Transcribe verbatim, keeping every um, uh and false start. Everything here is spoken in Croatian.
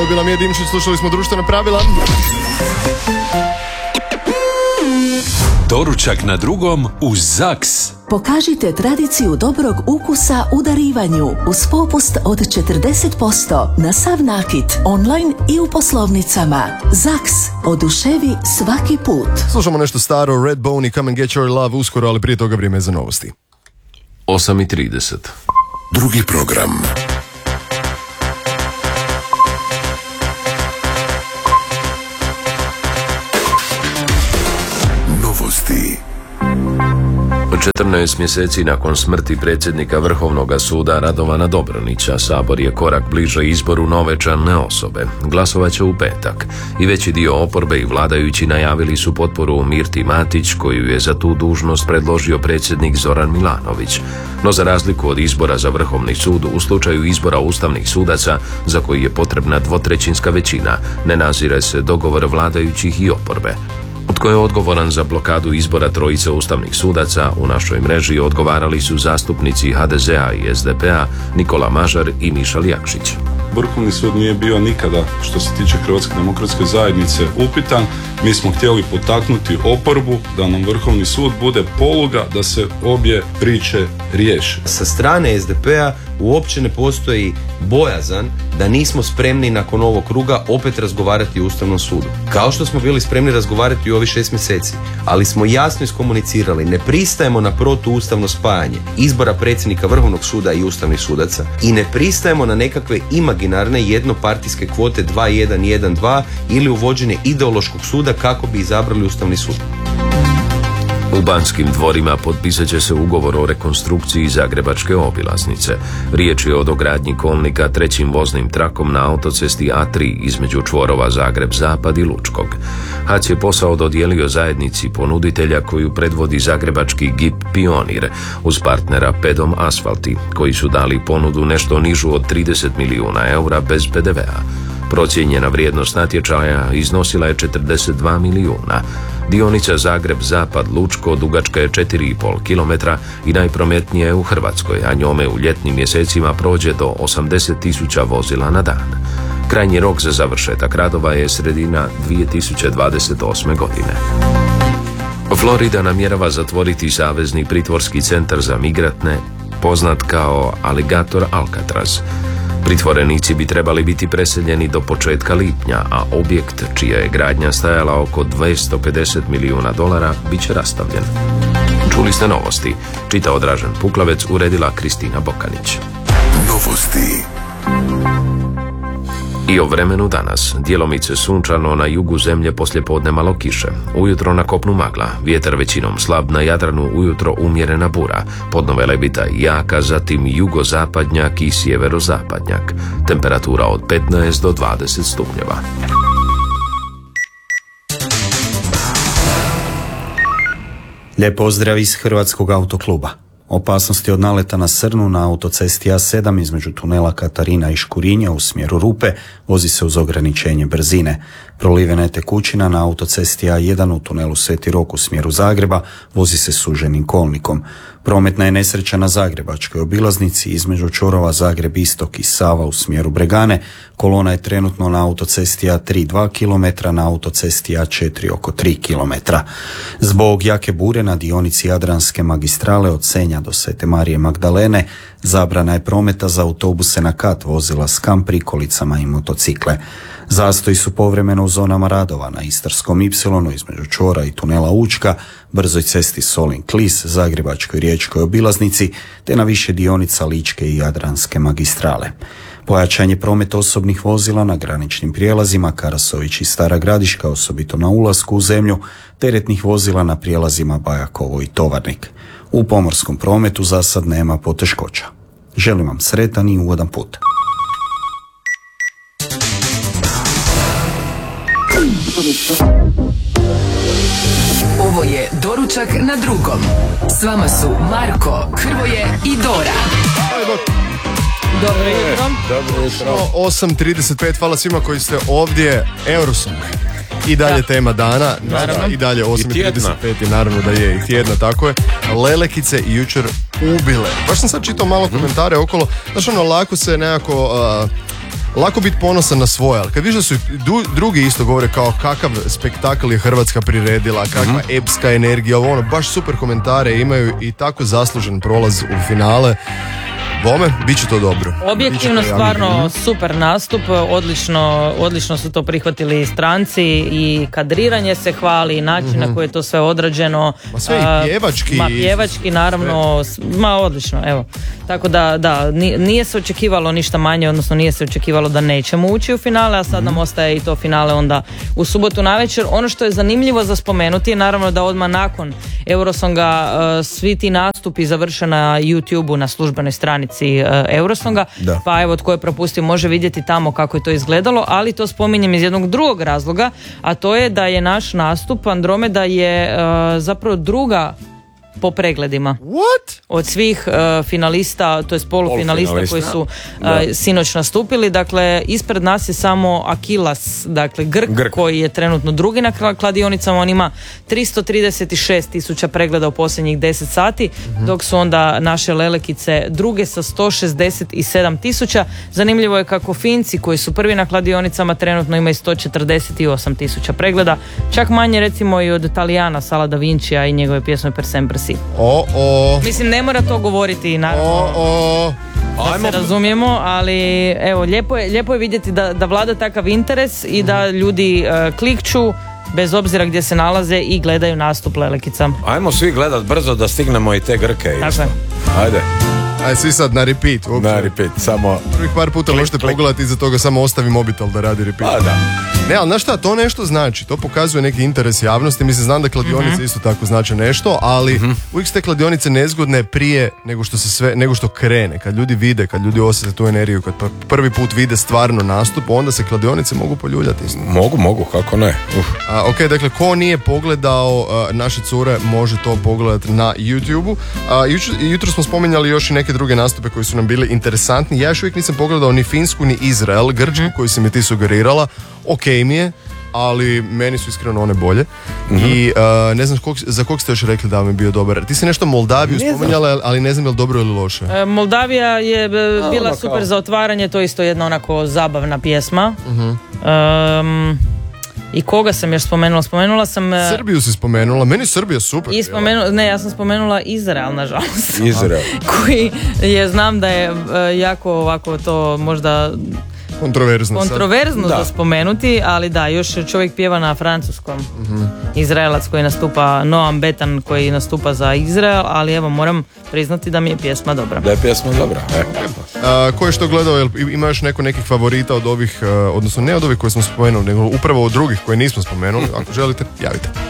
Ovo je bila Mija Dimšić, slušali smo Društvena pravila. Doručak na drugom uz Zaks. Pokažite tradiciju dobrog ukusa u darivanju uz popust od četrdeset posto na sav nakit, online i u poslovnicama. Zaks, oduševi svaki put. Slušamo nešto staro, Redbone i Come and Get Your Love uskoro, ali prije toga vrijeme za novosti. osam i trideset. Drugi program. Novosti. četrnaest mjeseci nakon smrti predsjednika Vrhovnog suda Radovana Dobronića, Sabor je korak bliže izboru nove čelne osobe. Glasovat će u petak i veći dio oporbe i vladajući najavili su potporu Mirti Matić, koju je za tu dužnost predložio predsjednik Zoran Milanović. No za razliku od izbora za Vrhovni sud, u slučaju izbora ustavnih sudaca, za koji je potrebna dvotrećinska većina, ne nazire se dogovor vladajućih i oporbe. Tko je odgovoran za blokadu izbora trojice ustavnih sudaca, u našoj mreži odgovarali su zastupnici ha de zea i es de pe a Nikola Mažar i Mišel Jakšić. Vrhovni sud nije bio nikada, što se tiče Hrvatske demokratske zajednice, upitan. Mi smo htjeli potaknuti oporbu da nam Vrhovni sud bude poluga da se obje priče riješe. Sa strane es de pe a uopće ne postoji bojazan da nismo spremni nakon ovog kruga opet razgovarati o Ustavnom sudu. Kao što smo bili spremni razgovarati u ovih šest mjeseci, ali smo jasno iskomunicirali, ne pristajemo na protuustavno spajanje izbora predsjednika Vrhovnog suda i ustavnih sudaca i ne pristajemo na nekakve imaginarne jednopartijske kvote dva jedan jedan dva ili uvođenje ideološkog suda kako bi izabrali Ustavni sud. U Banskim dvorima potpisat će se ugovor o rekonstrukciji Zagrebačke obilaznice. Riječ je o dogradnji kolnika trećim voznim trakom na autocesti a tri između čvorova Zagreb-Zapad i Lučkog. ha ce je posao dodijelio zajednici ponuditelja koju predvodi zagrebački G I P Pionir uz partnera Pedom Asfalti, koji su dali ponudu nešto nižu od trideset milijuna eura bez pe de ve a. Procijenjena vrijednost natječaja iznosila je četrdeset dva milijuna. Dionica Zagreb-Zapad-Lučko dugačka je četiri i pol kilometra i najprometnija je u Hrvatskoj, a njome u ljetnim mjesecima prođe do osamdeset tisuća vozila na dan. Krajnji rok za završetak radova je sredina dvije tisuće dvadeset osme. godine. Florida namjerava zatvoriti savezni pritvorski centar za migrante, poznat kao Aligator Alcatraz. Pritvorenici bi trebali biti preseljeni do početka lipnja, a objekt, čija je gradnja stajala oko dvjesto pedeset milijuna dolara, bit će rastavljen. Čuli ste novosti. Čitao Dražen Puklavec, uredila Kristina Bokanić. Novosti. I o vremenu danas. Djelomice sunčano, na jugu zemlje poslijepodne malo kiše. Ujutro na kopnu magla, vjetar većinom slab, na Jadranu ujutro umjerena bura, podnove lebita i jaka, zatim jugozapadnjak i sjeverozapadnjak. Temperatura od petnaest do dvadeset stupnjeva. Lijep pozdrav iz Hrvatskog autokluba. Opasnosti od naleta na srnu na autocesti a sedam između tunela Katarina i Škurinja u smjeru Rupe vozi se uz ograničenje brzine. Prolivena je tekućina na autocesti a jedan u tunelu Sveti Rok u smjeru Zagreba vozi se suženim kolnikom. Prometna je nesreća na Zagrebačkoj obilaznici između čvorova Zagreb Istok i Sava u smjeru Bregane. Kolona je trenutno na autocesti a tri dva kilometra, na autocesti a četiri oko tri kilometra. Zbog jake bure na dionici Jadranske magistrale od Senja do Svete Marije Magdalene zabrana je prometa za autobuse na kat, vozila s kam prikolicama i motocikle. Zastoji su povremeno u zonama radova na Istarskom ipsilonu između čvora i tunela Učka, brzoj cesti Solin-Klis, Zagrebačkoj riječkoj obilaznici, te na više dionica Ličke i Jadranske magistrale. Pojačan je promet osobnih vozila na graničnim prijelazima Karasović i Stara Gradiška, osobito na ulasku u zemlju, teretnih vozila na prijelazima Bajakovo i Tovarnik. U pomorskom prometu za sad nema poteškoća. Želim vam sretan i ugodan put. Ovo je Doručak na drugom. S vama su Marko, Hrvoje i Dora. Dobro jutro. Dobro jutro. osam trideset pet, hvala svima koji ste ovdje. Eurosong. I dalje da. Tema dana. Naravno. I dalje osam trideset pet i naravno da je i tjedna, tako je. Lelekice i jučer ubile. Baš sam sad čitao malo komentare okolo. Znaš, ono, lako se nekako... Uh, lako biti ponosan na svoje, ali kad vidiš da su du, drugi isto govore kao kakav spektakl je Hrvatska priredila, kakva mm-hmm. epska energija, ovo ono, baš super komentare imaju i tako zaslužen prolaz u finale. Bome, bit će to dobro. Objektivno stvarno super nastup, odlično, odlično su to prihvatili stranci i kadriranje se hvali i način mm-hmm. na koji je to sve odrađeno. Ma sve i pjevački. Ma pjevački naravno, sve. Ma odlično, evo. Tako da, da, nije se očekivalo ništa manje, odnosno nije se očekivalo da nećemo ući u finale, a sad mm-hmm. nam ostaje i to finale onda u subotu navečer. Ono što je zanimljivo za spomenuti je naravno da odmah nakon Eurosonga uh, svi ti nastupi završe na YouTubeu na službenoj stranici Eurosonga, da. Pa evo tko je propustio može vidjeti tamo kako je to izgledalo, ali to spominjem iz jednog drugog razloga, a to je da je naš nastup Andromeda je uh, zapravo druga po pregledima. What? Od svih uh, finalista, to je polufinalista koji su uh, sinoć nastupili. Dakle, ispred nas je samo Akilas, dakle Grk, Grk, koji je trenutno drugi na kladionicama. On ima tristo trideset šest tisuća pregleda u posljednjih deset sati, mm-hmm. dok su onda naše lelekice druge sa sto šezdeset sedam tisuća. Zanimljivo je kako Finci, koji su prvi na kladionicama, trenutno imaju sto četrdeset osam tisuća pregleda. Čak manje recimo i od Talijana, Sala da Vincija i njegove pjesme Per Sempre Si. O, o. Mislim, ne mora to govoriti, naravno, o, o. da se razumijemo, ali evo, lijepo je, lijepo je vidjeti da, da vlada takav interes i da ljudi uh, klikću bez obzira gdje se nalaze i gledaju nastup lelekica. Ajmo svi gledat brzo da stignemo i te Grke. Tako je. Ajde. Ajde, svi sad na repeat. Uopće. Na repeat, samo... Prvih par puta klik, možete klik. Pogledati, iza toga samo ostavi mobitel da radi repeat. A, da. Ne, ali znaš šta, to nešto znači, to pokazuje neki interes javnosti, mislim, znam da kladionice mm-hmm. isto tako znači nešto, ali mm-hmm. uvijek su te kladionice nezgodne prije nego što se sve, nego što krene, kad ljudi vide, kad ljudi osjete tu energiju, kad prvi put vide stvarno nastup, onda se kladionice mogu poljuljati isto. Mogu, mogu, kako ne. Uf. A, ok, dakle, ko nije pogledao a, naše cure, može to pogledati na YouTubeu. A, jutro, jutro smo spominjali još i neke druge nastupe koji su nam bili interesantni. Ja još uvijek nisam pogledao ni Finsku, ni Izrael, Grčku, mm-hmm. koju si mi ti sugerirala. Ok mi je, ali meni su iskreno one bolje. Mm-hmm. I uh, ne znam kog, za kog ste još rekli da mi je bio dobar. Ti si nešto Moldaviju ne spominjala, ali ne znam je li dobro ili loše. E, Moldavija je b- bila A, super kao. Za otvaranje, to je isto jedna onako zabavna pjesma. Mm-hmm. Um, I koga sam još spomenula? Spomenula sam... Srbiju si spomenula, meni Srbija super. I spomenula, ne, ja sam spomenula Izrael, nažalost. Izrael. Koji je, znam da je jako ovako to možda... Kontroverzno, Kontroverzno za spomenuti, ali da, još čovjek pjeva na francuskom. Mm-hmm. Izraelac koji nastupa, Noam Betan koji nastupa za Izrael, ali evo moram priznati da mi je pjesma dobra. Da je pjesma dobra, e. A, ko je što gledao, jel, ima još neko nekih favorita od ovih, odnosno ne od ovih koje smo spomenuli, nego upravo od drugih koje nismo spomenuli, ako želite, javite.